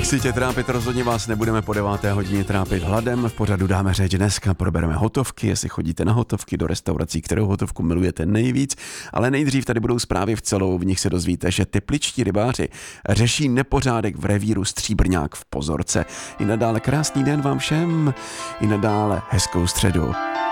Nechci tě trápit, rozhodně vás nebudeme po 9:00 trápit hladem. V pořadu dáme řeč dneska, probereme hotovky, jestli chodíte na hotovky, do restaurací, kterou hotovku milujete nejvíc. Ale nejdřív tady budou zprávy v celou, v nich se dozvíte, že tepličtí rybáři řeší nepořádek v revíru Stříbrňák v Pozorce. I nadále krásný den vám všem, i nadále hezkou středu.